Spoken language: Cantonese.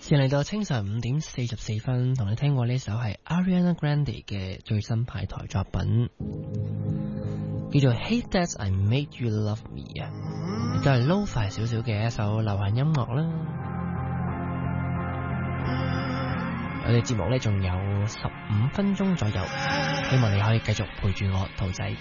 先嚟到清晨5:44，同你聽過呢首係 Ariana Grande 嘅最新派台作品，叫做 Hate That I Made You Love Me 啊，亦都係 lo-fi 少少嘅一首流行音樂啦。我哋節目呢仲有15分鐘左右，希望你可以繼續陪住我兔仔。